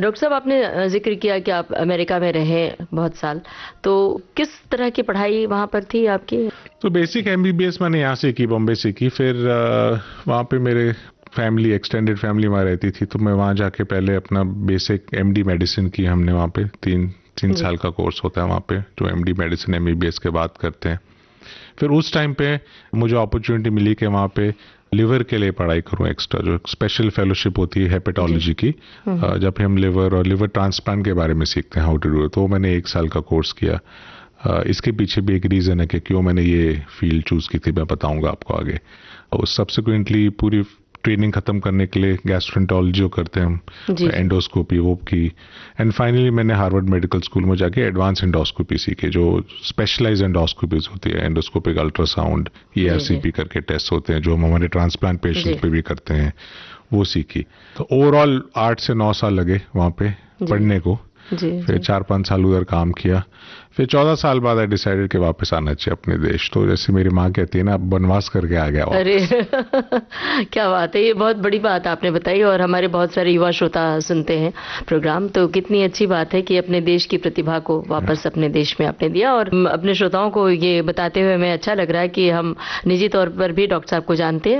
Doctor साहब, आपने जिक्र किया कि आप अमेरिका में रहे बहुत साल, तो किस तरह की पढ़ाई वहाँ पर थी आपकी? तो बेसिक एमबीबीएस मैंने यहाँ से की, बॉम्बे से की। फिर वहाँ पे मेरे फैमिली, एक्सटेंडेड फैमिली वहाँ रहती थी, तो मैं वहाँ जाके पहले अपना बेसिक एमडी मेडिसिन की हमने वहाँ पे। तीन साल का कोर्स होता है वहाँ पे, जो एमडी मेडिसिन एमबीबीएस के बाद करते हैं। फिर उस टाइम पे मुझे अपॉर्चुनिटी मिली कि वहाँ पे लिवर के लिए पढ़ाई करूँ एक्स्ट्रा, जो स्पेशल फेलोशिप होती है हेपेटोलॉजी की, जब हम लिवर और लिवर ट्रांसप्लांट के बारे में सीखते हैं, हाउ टू डू इट। तो मैंने 1 साल का कोर्स किया। इसके पीछे भी एक रीज़न है कि क्यों मैंने ये फील्ड चूज़ की थी, मैं बताऊंगा आपको आगे। और सब्सिक्वेंटली पूरी ट्रेनिंग खत्म करने के लिए गैस्ट्रोएंटरोलॉजी जो करते हैं हम, एंडोस्कोपी वो की। एंड फाइनली मैंने हार्वर्ड मेडिकल स्कूल में जाके एडवांस एंडोस्कोपी सीखी, जो स्पेशलाइज एंडोस्कोपीज होती है, एंडोस्कोपिक अल्ट्रासाउंड, ERCP करके टेस्ट होते हैं, जो हम हमारे ट्रांसप्लांट पेशेंट पे भी करते हैं, वो सीखी। तो ओवरऑल 8 से 9 साल लगे वहाँ पे पढ़ने को। फिर 4-5 साल उधर काम किया। फिर 14 साल बाद आई डिसाइडेड कि वापस आना चाहिए अपने देश। तो जैसे मेरी माँ कहती है ना, बनवास करके आ गया वापस। अरे क्या बात है, ये बहुत बड़ी बात आपने बताई, और हमारे बहुत सारे युवा श्रोता सुनते हैं प्रोग्राम, तो कितनी अच्छी बात है कि अपने देश की प्रतिभा को वापस अपने देश में आपने दिया। और अपने श्रोताओं को ये बताते हुए हमें अच्छा लग रहा है कि हम निजी तौर पर भी डॉक्टर साहब को जानते हैं।